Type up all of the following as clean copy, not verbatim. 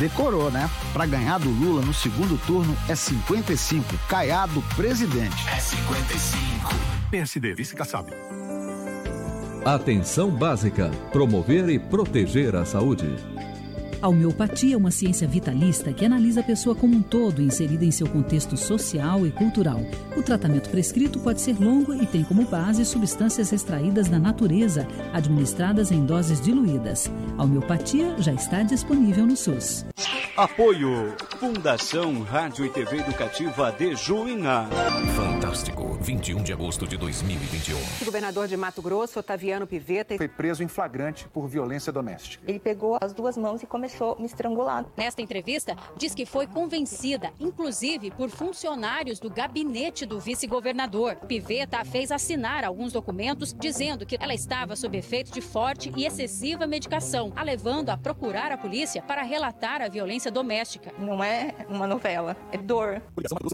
Decorou, né? Pra ganhar do Lula no segundo turno é 55. Caiado, presidente. É 55. PSD, vice Kassab. Atenção básica. Promover e proteger a saúde. A homeopatia é uma ciência vitalista que analisa a pessoa como um todo, inserida em seu contexto social e cultural. O tratamento prescrito pode ser longo e tem como base substâncias extraídas da natureza, administradas em doses diluídas. A homeopatia já está disponível no SUS. Apoio Fundação Rádio e TV Educativa de Juína. Fantástico, 21 de agosto de 2021. O governador de Mato Grosso, Otaviano Pivetta, foi preso em flagrante por violência doméstica. Ele pegou as duas mãos e começou a me estrangular. Nesta entrevista, diz que foi convencida, inclusive por funcionários do gabinete do vice-governador. Pivetta fez assinar alguns documentos dizendo que ela estava sob efeito de forte e excessiva medicação, a levando a procurar a polícia para relatar a violência doméstica. Não é uma novela, é dor.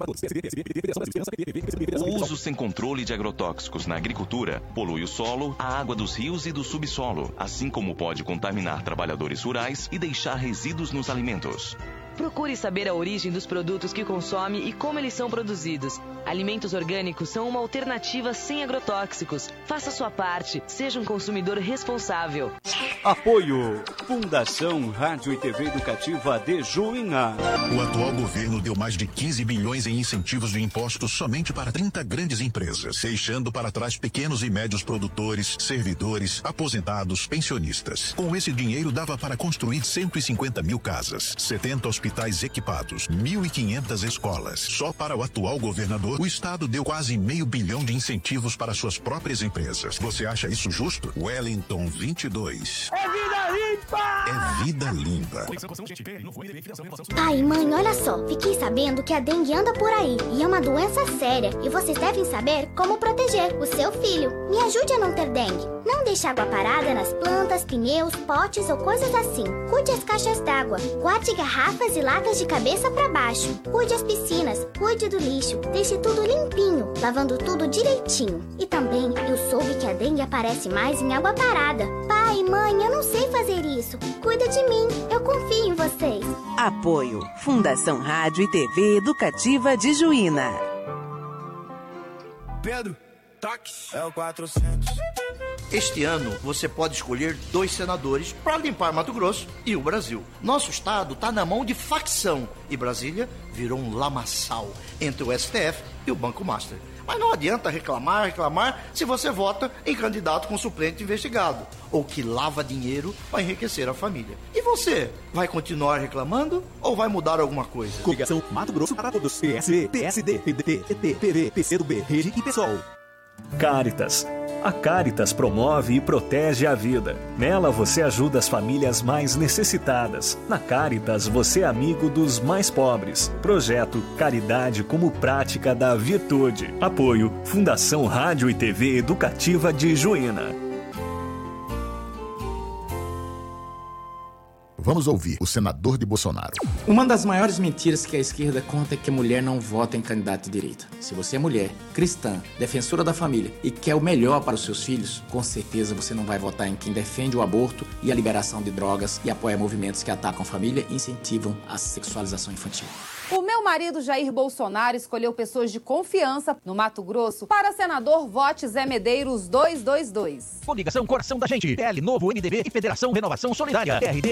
O uso sem controle de agrotóxicos na agricultura polui o solo, a água dos rios e do subsolo, assim como pode contaminar trabalhadores rurais e deixar resíduos nos alimentos. Procure saber a origem dos produtos que consome e como eles são produzidos. Alimentos orgânicos são uma alternativa sem agrotóxicos. Faça sua parte, seja um consumidor responsável. Apoio Fundação Rádio e TV Educativa de Juína. O atual governo deu mais de 15 bilhões em incentivos de impostos somente para 30 grandes empresas, deixando para trás pequenos e médios produtores, servidores, aposentados, pensionistas. Com esse dinheiro dava para construir 150 mil casas, 70 hospitais equipados, 1.500 escolas. Só para o atual governador, o Estado deu quase $500 milhões de incentivos para suas próprias empresas. Você acha isso justo? Wellington 22. É vida limpa! É vida limpa. Pai, mãe, olha só. Fiquei sabendo que a dengue anda por aí e é uma doença séria. E vocês devem saber como proteger o seu filho. Me ajude a não ter dengue. Não deixe água parada nas plantas, pneus, potes ou coisas assim. Cuide as caixas d'água. Guarde garrafas e latas de cabeça para baixo. Cuide as piscinas. Cuide do lixo. Deixe tudo limpinho, lavando tudo direitinho. E também eu soube que a dengue aparece mais em água parada. Pai, mãe, eu não sei fazer isso. Cuida de mim. Eu confio em vocês. Apoio Fundação Rádio e TV Educativa de Juína. Pedro, táxi. É o 400. Este ano, você pode escolher 2 senadores para limpar Mato Grosso e o Brasil. Nosso estado está na mão de facção e Brasília virou um lamaçal entre o STF e o Banco Master. Mas não adianta reclamar se você vota em candidato com suplente investigado ou que lava dinheiro para enriquecer a família. E você, vai continuar reclamando ou vai mudar alguma coisa? Coligação Mato Grosso para todos. PSB, PSD, PDT, PT, PV, PCdoB, Rede e PSOL. Caritas. A Caritas promove e protege a vida. Nela você ajuda as famílias mais necessitadas. Na Caritas você é amigo dos mais pobres. Projeto Caridade como Prática da Virtude. Apoio Fundação Rádio e TV Educativa de Juína. Vamos ouvir o senador de Bolsonaro. Uma das maiores mentiras que a esquerda conta é que a mulher não vota em candidato de direita. Se você é mulher, cristã, defensora da família e quer o melhor para os seus filhos, com certeza você não vai votar em quem defende o aborto e a liberação de drogas e apoia movimentos que atacam a família e incentivam a sexualização infantil. O meu marido Jair Bolsonaro escolheu pessoas de confiança no Mato Grosso para senador Vote Zé Medeiros 222. Coligação Coração da Gente, PL Novo, MDB e Federação Renovação Solidária, RD